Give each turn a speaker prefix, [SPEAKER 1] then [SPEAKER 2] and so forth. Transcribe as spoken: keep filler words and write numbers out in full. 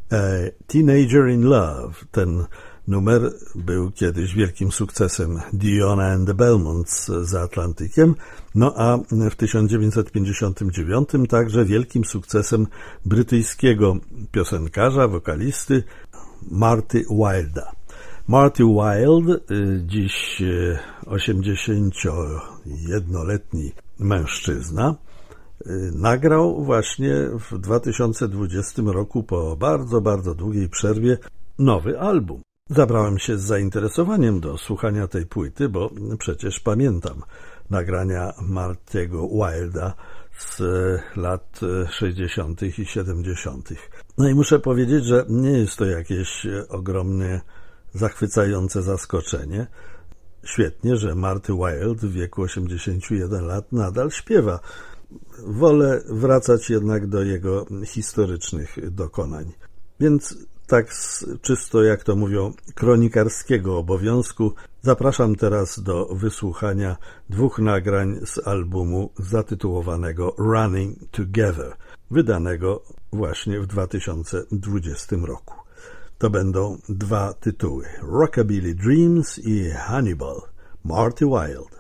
[SPEAKER 1] A Teenager in Love. Ten numer był kiedyś wielkim sukcesem Diona and the Belmonts za Atlantykiem, no a w tysiąc dziewięćset pięćdziesiątym dziewiątym także wielkim sukcesem brytyjskiego piosenkarza, wokalisty Marty Wilda. Marty Wilde, dziś osiemdziesięciojednoletni mężczyzna, nagrał właśnie w dwa tysiące dwudziestym roku po bardzo, bardzo długiej przerwie nowy album. Zabrałem się z zainteresowaniem do słuchania tej płyty, bo przecież pamiętam nagrania Martiego Wilda z lat sześćdziesiątych i siedemdziesiątych. No i muszę powiedzieć, że nie jest to jakieś ogromnie zachwycające zaskoczenie. Świetnie, że Marty Wilde w wieku osiemdziesięciu jeden lat nadal śpiewa. Wolę wracać jednak do jego historycznych dokonań. Więc tak z czysto, jak to mówią, kronikarskiego obowiązku zapraszam teraz do wysłuchania dwóch nagrań z albumu zatytułowanego Running Together, wydanego właśnie w dwa tysiące dwudziestym roku. To będą dwa tytuły: Rockabilly Dreams i Hannibal, Marty Wilde.